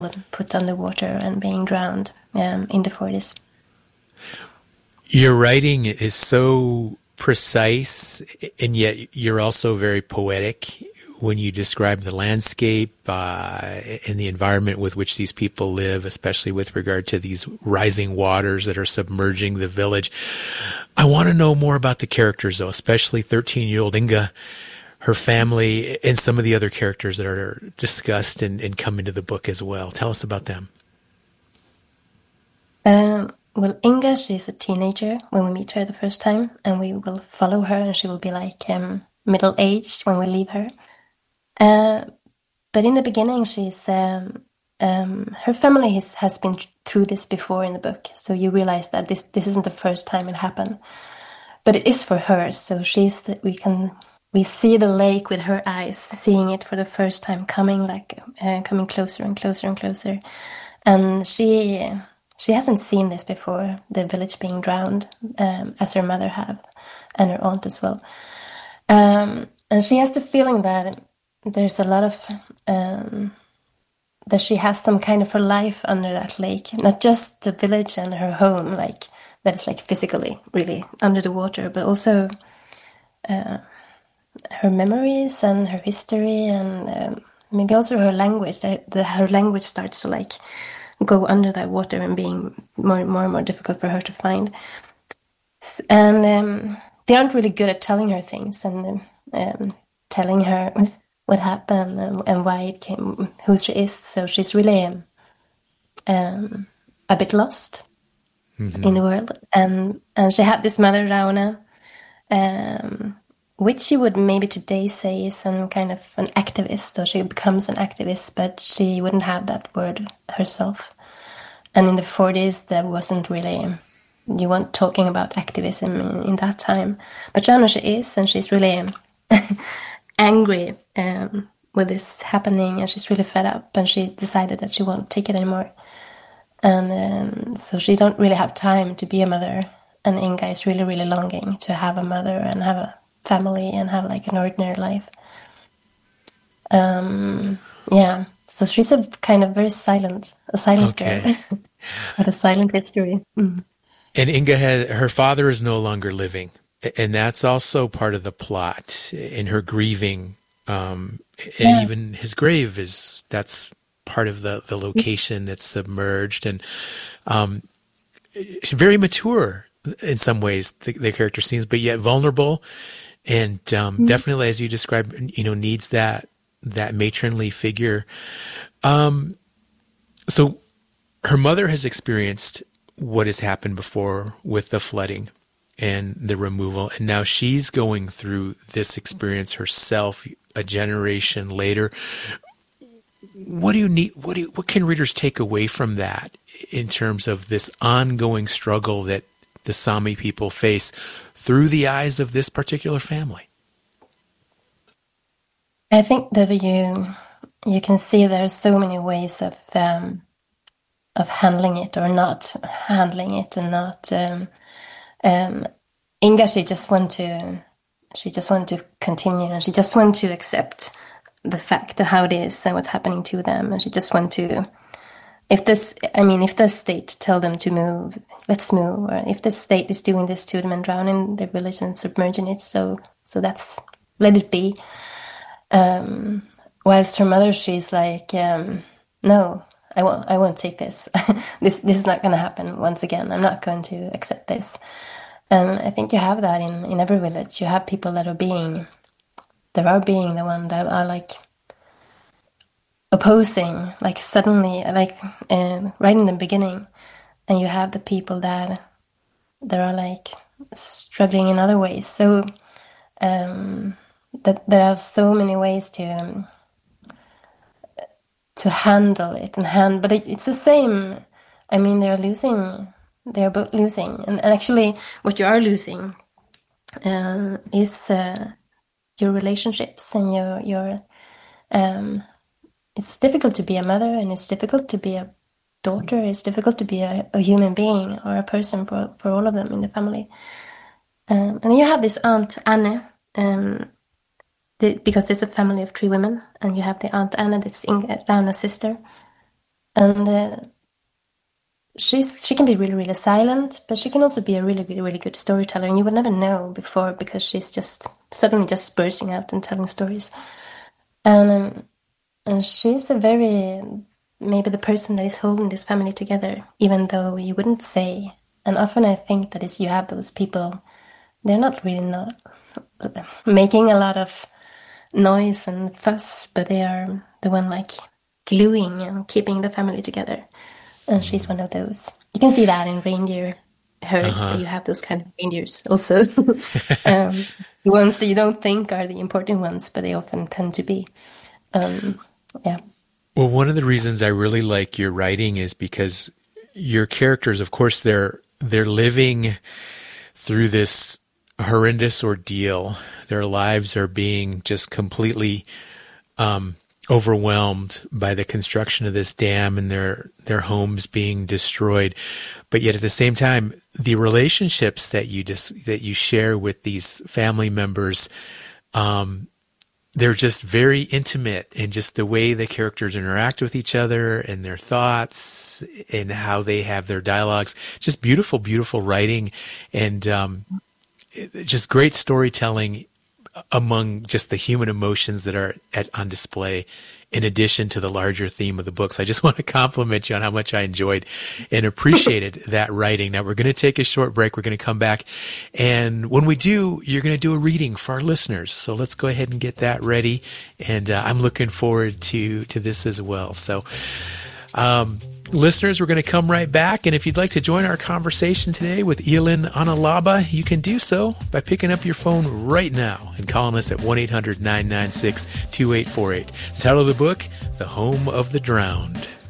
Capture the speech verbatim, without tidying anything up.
put underwater and being drowned um, in the forties. Your writing is so precise, and yet you're also very poetic when you describe the landscape uh, and the environment with which these people live, especially with regard to these rising waters that are submerging the village. I want to know more about the characters, though, especially thirteen-year-old Inga, her family, and some of the other characters that are discussed and, and come into the book as well. Tell us about them. Um, well, Inga, she's a teenager when we meet her the first time, and we will follow her, and she will be like um, middle-aged when we leave her. Uh, but in the beginning, she's um, um, her family has, has been through this before in the book, so you realize that this this isn't the first time it happened, but it is for her. So she's that we can we see the lake with her eyes, seeing it for the first time, coming like uh, coming closer and closer and closer, and she she hasn't seen this before, the village being drowned, um, as her mother have, and her aunt as well, um, and she has the feeling that there's a lot of um, that she has some kind of her life under that lake, not just the village and her home, like that is like physically really under the water, but also uh, her memories and her history, and um, maybe also her language. That the, her language starts to like go under that water and being more more and more difficult for her to find. And um, they aren't really good at telling her things and um, telling her what happened and, and why it came, who she is. So she's really um, um, a bit lost mm-hmm. in the world. And and she had this mother, Rauna, um, which she would maybe today say is some kind of an activist. So she becomes an activist, but she wouldn't have that word herself. And in the forties, there wasn't really, you weren't talking about activism in, in that time. But Rauna, she is, and she's really angry um, with this happening, and she's really fed up, and she decided that she won't take it anymore. And um, so she don't really have time to be a mother, and Inga is really, really longing to have a mother and have a family and have like an ordinary life. Um, yeah, so she's a kind of very silent, a silent okay. girl, with a silent history. Mm. And Inga, has, her father is no longer living. And that's also part of the plot in her grieving. Um, and yeah. even his grave is, that's part of the, the location that's submerged. And um, she's very mature in some ways, the, the character seems, but yet vulnerable. And um, mm-hmm. definitely, as you described, you know, needs that that matronly figure. Um, so her mother has experienced what has happened before with the flooding and the removal, and now she's going through this experience herself a generation later. What do you need? What do you, what can readers take away from that in terms of this ongoing struggle that the Sami people face through the eyes of this particular family? I think that you you can see there's so many ways of um, of handling it or not handling it, and not. Um, um, Inga, she just want to, she just want to continue, and she just want to accept the fact of how it is and what's happening to them, and she just want to. If this, I mean, if the state tell them to move, let's move. Or if the state is doing this to them and drowning their village and submerging it, so so that's let it be. Um, whilst her mother, she's like, um, no, I won't. I won't take this. this this is not going to happen once again. I'm not going to accept this. And I think you have that in, in every village. You have people that are being, that are being the one that are like opposing, like suddenly, like uh, right in the beginning, and you have the people that that are like struggling in other ways. So um, that there are so many ways to um, to handle it and hand, but it, it's the same. I mean, they're losing. They're both losing, and, and actually, what you are losing uh, is uh, your relationships and your your. Um, it's difficult to be a mother, and it's difficult to be a daughter. It's difficult to be a, a human being or a person for for all of them in the family. Um, and you have this aunt Anne, um, the, because there's a family of three women, and you have the aunt Anne that's Inga, Rauna's sister, And uh, she's she can be really, really silent, but she can also be a really, really, really good storyteller, and you would never know before because she's just suddenly just bursting out and telling stories. And um, and she's a very maybe the person that is holding this family together, even though you wouldn't say. And often I think that is you have those people, they're not really not making a lot of noise and fuss, but they are the one like gluing and keeping the family together. And she's one of those. You can see that in reindeer herds that Uh-huh. you have those kind of reindeers also. um, the ones that you don't think are the important ones, but they often tend to be. Um, yeah. Well, one of the reasons I really like your writing is because your characters, of course, they're they're living through this horrendous ordeal. Their lives are being just completely um, overwhelmed by the construction of this dam and their their homes being destroyed. But yet, at the same time, the relationships that you just that you share with these family members, um, they're just very intimate, and just the way the characters interact with each other and their thoughts and how they have their dialogues. Just beautiful, beautiful writing, and um, just great storytelling among just the human emotions that are at, on display, in addition to the larger theme of the books. I just want to compliment you on how much I enjoyed and appreciated that writing. Now we're going to take a short break. We're going to come back. And when we do, you're going to do a reading for our listeners. So let's go ahead and get that ready. And uh, I'm looking forward to, to this as well. So, um, listeners, we're going to come right back. And if you'd like to join our conversation today with Elin Analaba, you can do so by picking up your phone right now and calling us at one eight hundred nine nine six two eight four eight. The title of the book, The Home of the Drowned.